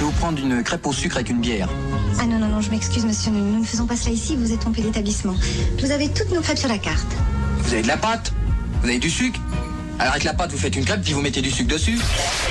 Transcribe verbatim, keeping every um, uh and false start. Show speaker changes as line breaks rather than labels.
vais vous prendre une crêpe au sucre avec une bière.
Ah non, non, non, je m'excuse, monsieur, nous, nous ne faisons pas cela ici, vous êtes trompé d'établissement. Vous avez toutes nos crêpes sur la carte.
Vous avez de la pâte? Vous avez du sucre? Alors avec la pâte, vous faites une crêpe, puis vous mettez du sucre dessus.